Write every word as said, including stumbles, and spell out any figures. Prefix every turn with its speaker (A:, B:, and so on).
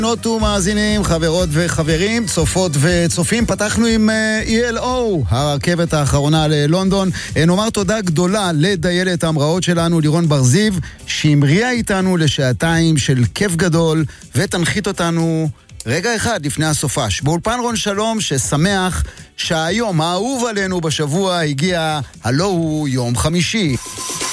A: נוטו מאזינים, חברות וחברים, צופות וצופים, פתחנו עם אי אל או, הרכבת האחרונה ללונדון. נאמר תודה גדולה לדיילת המראות שלנו, לירון בר זיו, שהמריאה איתנו לשעתיים של כיף גדול, ותנחית אותנו רגע אחד לפני הסופש. באולפן רון שלום, ששמח שהיום האהוב עלינו בשבוע הגיע, הלא הוא יום חמישי.